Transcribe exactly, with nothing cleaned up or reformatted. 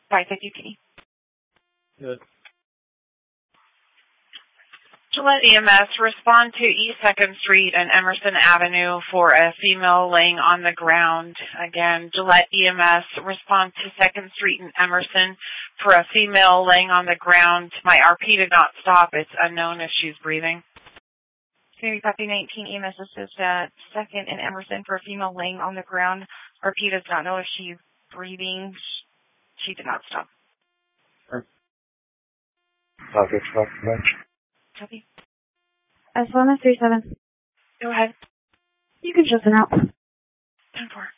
five fifty P. Good. Gillette E M S, respond to East second Street and Emerson Avenue for a female laying on the ground. Again, Gillette E M S, respond to second Street and Emerson for a female laying on the ground. My R P did not stop. It's unknown if she's breathing. Community Copy nineteen, E M S assist at second and Emerson for a female laying on the ground. R P does not know if she's breathing. She did not stop. Okay, stop. Copy. S one three seven. Go ahead. You can just an out. ten four.